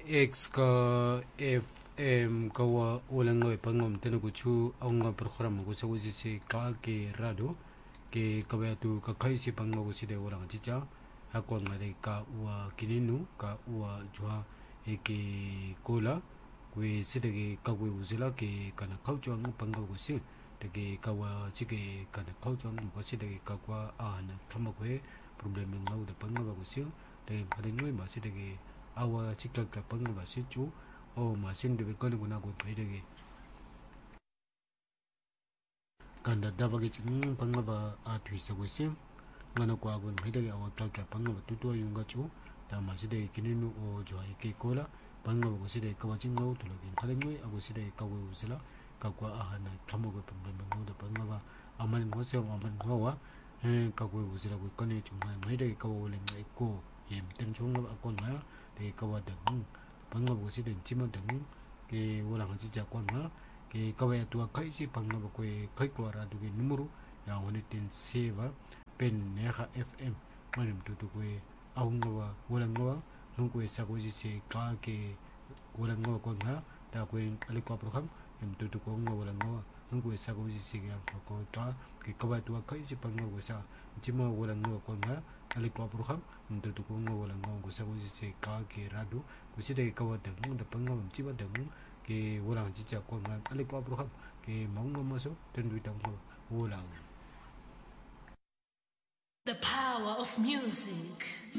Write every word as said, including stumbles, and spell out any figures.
X ka F M ka wa ulang ngai pangom tenu ku chu ong nga program ku sa ku si ka ke radio ke ka ba tu ka khai si pangmo ku si de ulang chi cha ha ko ngare ka wa kininu ka wa jwa e ke kola ku si de ke ka ku uzila ke kana khau chong pangmo ku si de ke ka wa chi ke kana khau chong ku si de ka kwa a na thama ku problem ngau de pangmo ku si de phade ngoi ma si de ke awa chikka ka pangba si chu o ma sin de ko ni guna ko thai de kanda da ba ge ching pangba a thui sa go sim ngana ko agun hai de awa ka ka pangba tu to yung ga chu ta ma si de kininu o jo ai ke kola pangba go si de ka wa ching ngau tu lo gen khale ngoi ago si de ka go usila ka kwa a hana thamo go problem ngau de pangba aman ngo se aman ngo wa he ka go usila go kane chu mai de ka wo le ngai ko yem ten chung ba ko na để câu hỏi đừng bằng ngọc của sĩ đừng chim đừng cái vô làm gì chắc quan mà cái câu hỏi tua khai sĩ bằng ngọc của khai qua ra được cái número yang hone tin seva pen neha F M mà niệm tụi tụi cái ông ngọc vô làm ngọc không có sao có gì sẽ cả cái vô làm ngọc quan ha đã quên lấy qua program niệm tụi tụi ông ngọc vô làm ngọc không có sao có gì sẽ cái có cả cái câu hỏi tua khai sĩ bằng ngọc của sao chim vô làm ngọc quan ha ali ko program ndu tu ko ngo la ngo ko sa ko si ka ke radu ko si de ka wa de ng de pang ngam chi ba de ng ke wo lang chi cha ko ngan ali ko program ke mong ngam ma so ten du dang ko wo lang. The power of music.